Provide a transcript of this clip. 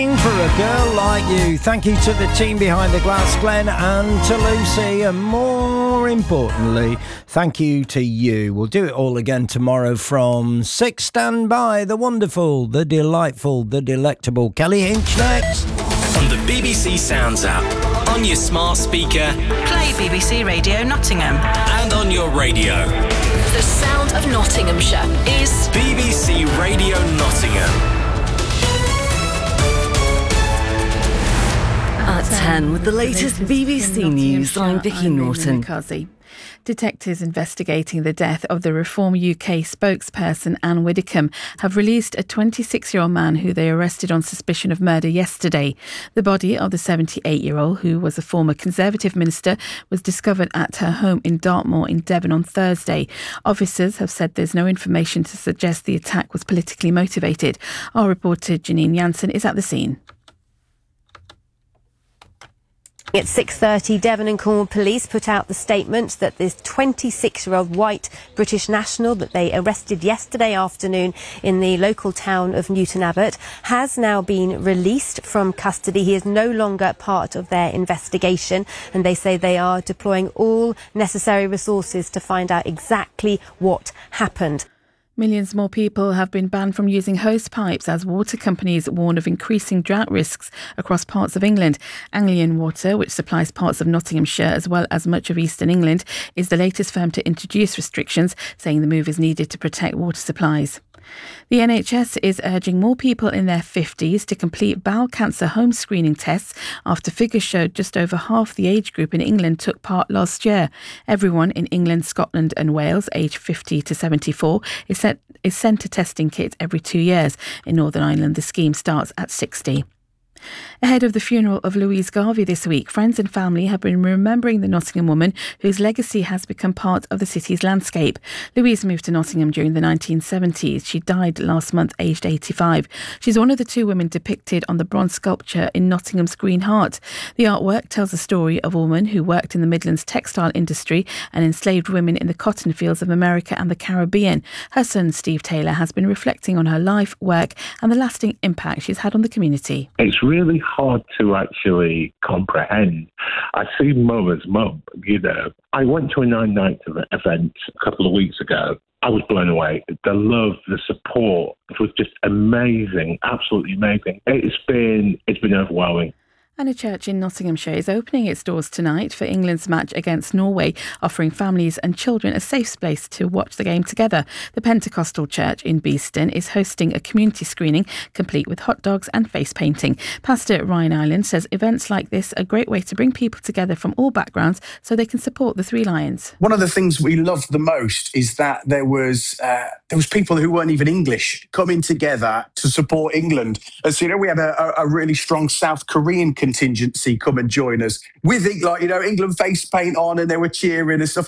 For a girl like you. Thank you to the team behind the glass, Glenn, and to Lucy, and more importantly, thank you to you. We'll do it all again tomorrow from 6. Stand by. The wonderful, the delightful, the delectable Kelly Hinch next. On the BBC Sounds app, on your smart speaker, play BBC Radio Nottingham, and on your radio. The sound of Nottinghamshire is BBC Radio Nottingham. At 10 with the latest BBC News, I'm Vicky Norton. Detectives investigating the death of the Reform UK spokesperson Anne Widdecombe have released a 26-year-old man who they arrested on suspicion of murder yesterday. The body of the 78-year-old, who was a former Conservative minister, was discovered at her home in Dartmoor in Devon on Thursday. Officers have said there's no information to suggest the attack was politically motivated. Our reporter Janine Jansen is at the scene. At 6:30, Devon and Cornwall Police put out the statement that this 26-year-old white British national that they arrested yesterday afternoon in the local town of Newton Abbot has now been released from custody. He is no longer part of their investigation, and they say they are deploying all necessary resources to find out exactly what happened. Millions more people have been banned from using hose pipes as water companies warn of increasing drought risks across parts of England. Anglian Water, which supplies parts of Nottinghamshire as well as much of eastern England, is the latest firm to introduce restrictions, saying the move is needed to protect water supplies. The NHS is urging more people in their 50s to complete bowel cancer home screening tests after figures showed just over half the age group in England took part last year. Everyone in England, Scotland and Wales, aged 50 to 74, is sent a testing kit every 2 years. In Northern Ireland, the scheme starts at 60. Ahead of the funeral of Louise Garvey this week, friends and family have been remembering the Nottingham woman whose legacy has become part of the city's landscape. Louise moved to Nottingham during the 1970s. She died last month, aged 85. She's one of the two women depicted on the bronze sculpture in Nottingham's Green Heart. The artwork tells the story of a woman who worked in the Midlands textile industry and enslaved women in the cotton fields of America and the Caribbean. Her son, Steve Taylor, has been reflecting on her life, work and the lasting impact she's had on the community. It's really hard to actually comprehend. I see mum as mum, you know. I went to a 9-night event a couple of weeks ago. I was blown away. The love, the support, it was just amazing, absolutely amazing. It's been overwhelming. And a church in Nottinghamshire is opening its doors tonight for England's match against Norway, offering families and children a safe space to watch the game together. The Pentecostal Church in Beeston is hosting a community screening complete with hot dogs and face painting. Pastor Ryan Ireland says events like this are a great way to bring people together from all backgrounds so they can support the Three Lions. One of the things we loved the most is that there was people who weren't even English coming together to support England. As you know, we had a really strong South Korean contingency come and join us with, England face paint on, and they were cheering and stuff.